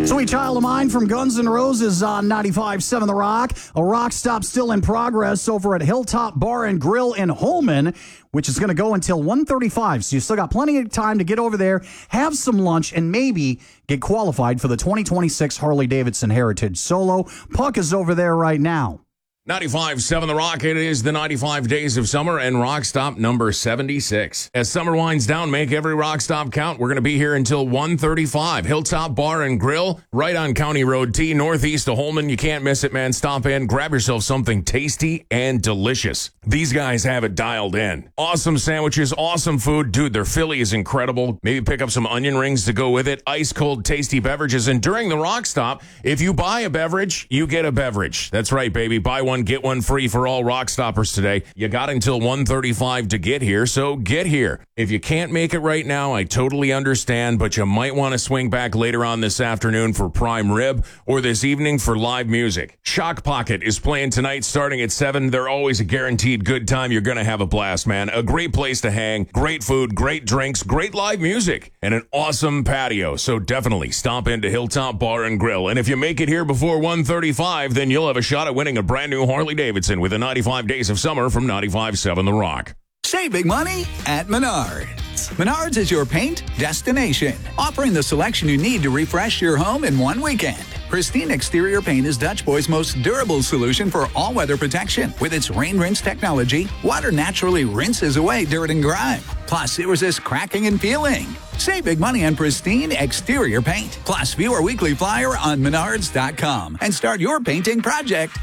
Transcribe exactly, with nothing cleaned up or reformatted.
Sweet Child of Mine from Guns N' Roses on ninety-five point seven The Rock. A rock stop still in progress over at Hilltop Bar and Grill in Holmen, which is going to go until one thirty-five. So you still got plenty of time to get over there, have some lunch, and maybe get qualified for the twenty twenty-six Harley-Davidson Heritage Solo. Puck is over there right now. ninety-five point seven The Rock. It is the ninety-five Days of Summer and Rock Stop number seventy-six. As summer winds down, make every Rock Stop count. We're going to be here until one thirty-five. Hilltop Bar and Grill, right on County Road T, northeast of Holmen. You can't miss it, man. Stop in, grab yourself something tasty and delicious. These guys have it dialed in. Awesome sandwiches, awesome food. Dude, their Philly is incredible. Maybe pick up some onion rings to go with it. Ice cold, tasty beverages. And during the Rock Stop, if you buy a beverage, you get a beverage. That's right, baby. Buy one, get one free for all Rock Stoppers today. You got until one thirty-five to get here, so get here. If you can't make it right now, I totally understand, but you might want to swing back later on this afternoon for prime rib or this evening for live music. Shock Pocket is playing tonight starting at seven. They're always a guaranteed good time. You're going to have a blast, man. A great place to hang, great food, great drinks, great live music, and an awesome patio. So definitely stop into Hilltop Bar and Grill. And if you make it here before one thirty-five, then you'll have a shot at winning a brand new Harley Davidson with the ninety-five Days of Summer from ninety-five point seven The Rock. Save big money at Menards. Menards is your paint destination, offering the selection you need to refresh your home in one weekend. Pristine Exterior Paint is Dutch Boy's most durable solution for all-weather protection. With its rain rinse technology, water naturally rinses away dirt and grime. Plus, it resists cracking and peeling. Save big money on Pristine Exterior Paint. Plus, view our weekly flyer on menards dot com and start your painting project